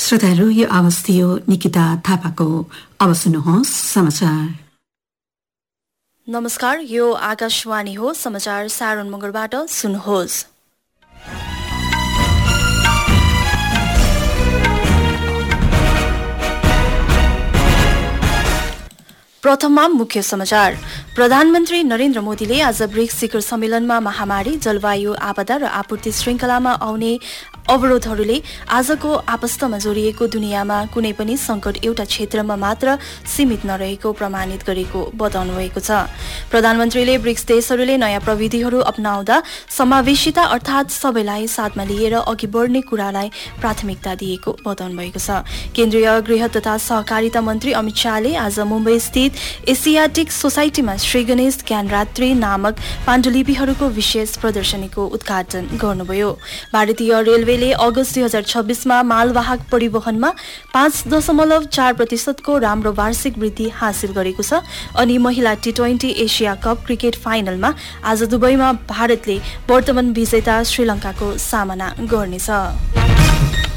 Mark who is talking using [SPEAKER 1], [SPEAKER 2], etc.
[SPEAKER 1] श्रोताहरू, यो आवाज थियो निकिता थापाको। अब सुन्नुहोस् समाचार।
[SPEAKER 2] नमस्कार, यो आकाशवाणी हो। समाचार सारण मगरबाट सुन्नुहोस्। प्रथममा मुख्य समाचार। प्रधानमन्त्री नरेन्द्र मोदीले आज ब्रिक्स शिखर सम्मेलनमा महामारी, जलवायु आपदा र आपूर्ति श्रृङ्खलामा आउने अवरोधहरूले आजको आपस्तमा जोडिएको दुनियाँमा कुनै पनि संकट एउटा क्षेत्रमा मात्र सीमित नरहेको प्रमाणित गरेको बताउनु भएको छ। प्रधानमन्त्रीले ब्रिक्स देशहरूले नयाँ प्रविधिहरू अपनाउँदा समावेशिता अर्थात् सबैलाई साथमा लिएर अघि बढ्ने कुरालाई प्राथमिकता दिएको बताउनु भएको छ। केन्द्रीय गृह तथा सहकारिता मन्त्री अमित शाहले आज मुम्बई स्थित एसियाटिक सोसाइटीमा श्री गणेश ज्ञानरात्री नामक पाण्डुलिपिहरूको विशेष प्रदर्शनीको उद्घाटन गर्नुभयो। भारतीय रेलवेले अगस्त 2026मा मालवाहक परिवहनमा 5.4% को राम्रो वार्षिक वृद्धि हासिल गरेको छ। अनि महिला T20 एसिया कप क्रिकेट फाइनलमा आज दुबईमा भारतले वर्तमान विजेता श्रीलङ्काको सामना गर्नेछ।